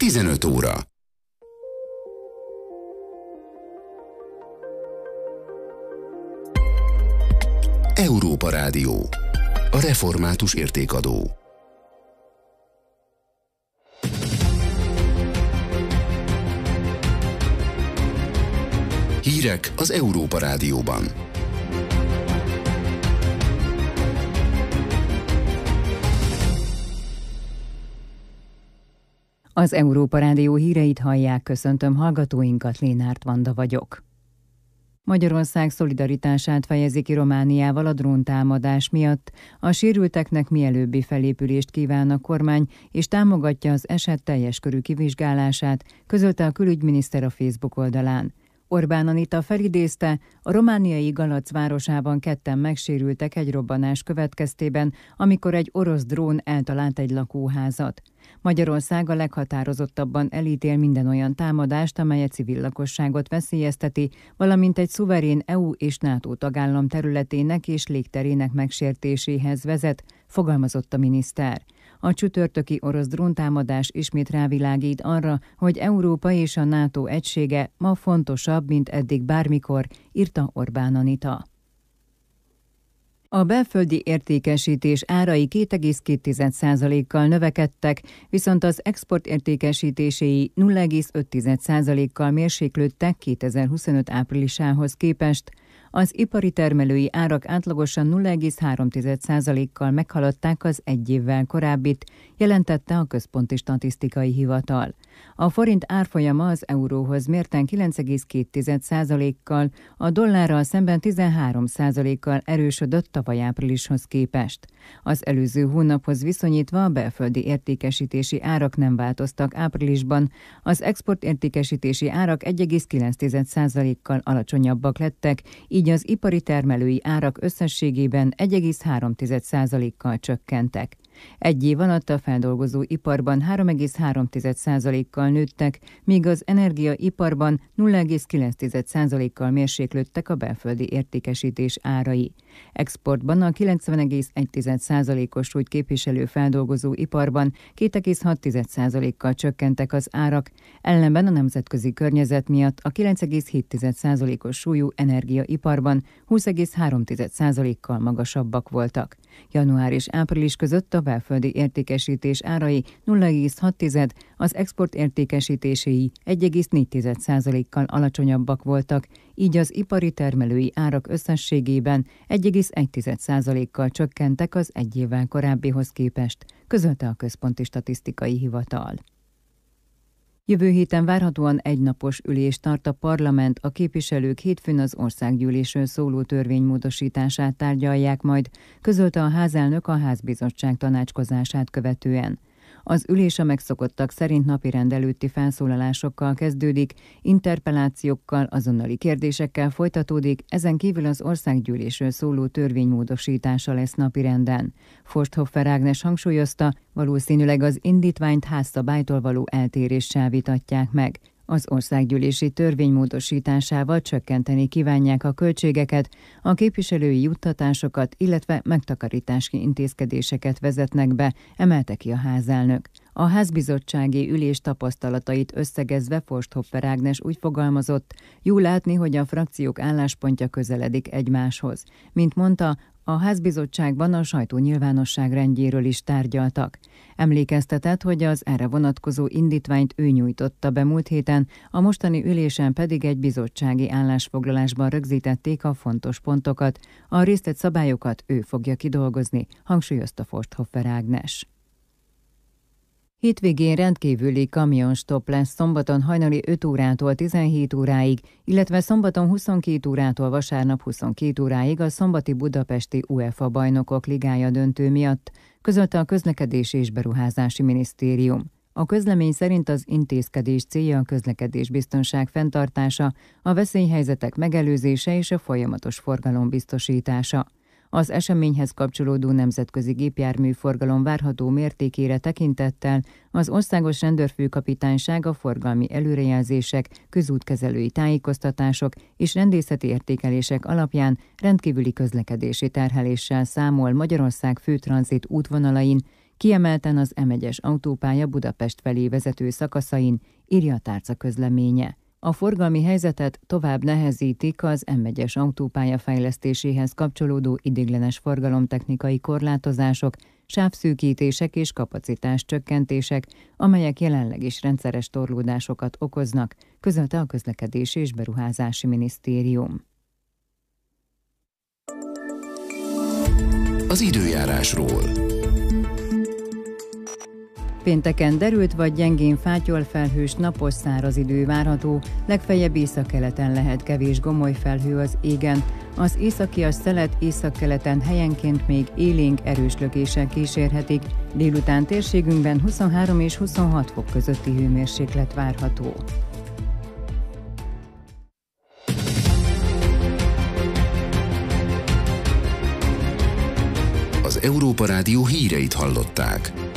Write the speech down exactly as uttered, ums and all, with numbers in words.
tizenöt óra. Európa Rádió. A református értékadó. Hírek az Európa Rádióban. Az Európa Rádió híreit hallják, köszöntöm hallgatóinkat, Lénárt Vanda vagyok. Magyarország szolidaritását fejezi ki Romániával a dróntámadás miatt. A sérülteknek mielőbbi felépülést kíván a kormány, és támogatja az eset teljes körű kivizsgálását, közölte a külügyminiszter a Facebook oldalán. Orbán Anita felidézte, a romániai Galac városában ketten megsérültek egy robbanás következtében, amikor egy orosz drón eltalált egy lakóházat. Magyarország a leghatározottabban elítél minden olyan támadást, amely a civil lakosságot veszélyezteti, valamint egy szuverén é u és NATO tagállam területének és légterének megsértéséhez vezet, fogalmazott a miniszter. A csütörtöki orosz dróntámadás ismét rávilágít arra, hogy Európa és a NATO egysége ma fontosabb, mint eddig bármikor, írta Orbán Anita. A belföldi értékesítés árai két egész két százalékkal növekedtek, viszont az export értékesítéséi nulla egész öt százalékkal mérséklődtek kétezer-huszonöt áprilisához képest. Az ipari termelői árak átlagosan nulla egész három százalékkal meghaladták az egy évvel korábbit, jelentette a Központi Statisztikai Hivatal. A forint árfolyama az euróhoz mérten kilenc egész két százalékkal, a dollárral szemben tizenhárom százalékkal erősödött tavaly áprilishoz képest. Az előző hónaphoz viszonyítva a belföldi értékesítési árak nem változtak áprilisban, az export értékesítési árak egy egész kilenc százalékkal alacsonyabbak lettek, így az ipari termelői árak összességében egy egész három százalékkal csökkentek. Egy év alatt a feldolgozó iparban három egész három százalékkal nőttek, míg az energiaiparban nulla egész kilenc százalékkal mérséklődtek a belföldi értékesítés árai. Exportban a kilencven egész egy százalékos súlyt képviselő feldolgozó iparban két egész hat százalékkal csökkentek az árak, ellenben a nemzetközi környezet miatt a kilenc egész hét százalékos súlyú energiaiparban húsz egész három százalékkal magasabbak voltak. Január és április között a belföldi értékesítés árai nulla egész hat, az export értékesítéséi egy egész négy százalékkal alacsonyabbak voltak, így az ipari termelői árak összességében egy egész egy százalékkal csökkentek az egy évvel korábbihoz képest, közölte a Központi Statisztikai Hivatal. Jövő héten várhatóan egynapos ülést tart a parlament, a képviselők hétfőn az országgyűlésről szóló törvénymódosítását tárgyalják majd, közölte a házelnök a házbizottság tanácskozását követően. Az ülés a megszokottak szerint napirend előtti felszólalásokkal kezdődik, interpellációkkal, azonnali kérdésekkel folytatódik, ezen kívül az országgyűlésről szóló törvénymódosítása lesz napirenden. Forsthoffer Ágnes hangsúlyozta, valószínűleg az indítványt házszabálytól való eltéréssel vitatják meg. Az országgyűlési törvény módosításával csökkenteni kívánják a költségeket, a képviselői juttatásokat, illetve megtakarítási intézkedéseket vezetnek be, emelte ki a házelnök. A házbizottsági ülés tapasztalatait összegezve Forsthoffer Ágnes úgy fogalmazott, jó látni, hogy a frakciók álláspontja közeledik egymáshoz. Mint mondta, a házbizottságban a sajtónyilvánosság rendjéről is tárgyaltak. Emlékeztetett, hogy az erre vonatkozó indítványt ő nyújtotta be múlt héten, a mostani ülésen pedig egy bizottsági állásfoglalásban rögzítették a fontos pontokat, a részlet szabályokat ő fogja kidolgozni, hangsúlyozta Forsthoffer Ágnes. Hétvégén rendkívüli kamionstopp lesz szombaton hajnali öt órától tizenhét óráig, illetve szombaton huszonkét órától vasárnap huszonkét óráig a szombati budapesti UEFA bajnokok ligája döntő miatt, közölte a Közlekedési és Beruházási Minisztérium. A közlemény szerint az intézkedés célja a közlekedésbiztonság fenntartása, a veszélyhelyzetek megelőzése és a folyamatos forgalom biztosítása. Az eseményhez kapcsolódó nemzetközi gépjárműforgalom várható mértékére tekintettel az Országos Rendőrfőkapitányság a forgalmi előrejelzések, közútkezelői tájékoztatások és rendészeti értékelések alapján rendkívüli közlekedési terheléssel számol Magyarország fő tranzit útvonalain kiemelten az em egyes autópálya Budapest felé vezető szakaszain, írja a tárca közleménye. A forgalmi helyzetet tovább nehezítik az em egyes autópálya fejlesztéséhez kapcsolódó ideiglenes forgalomtechnikai korlátozások, sávszűkítések és kapacitáscsökkentések, amelyek jelenleg is rendszeres torlódásokat okoznak, közölte a Közlekedési és Beruházási Minisztérium. Az időjárásról. Pénteken derült vagy gyengén fátyol felhős napos száraz idő várható, legfeljebb északkeleten lehet kevés gomoly felhő az égen. Az északias szelet északkeleten helyenként még élénk erős lökések kísérhetik, délután térségünkben huszonhárom és huszonhat fok közötti hőmérséklet várható. Az Európa Rádió híreit hallották.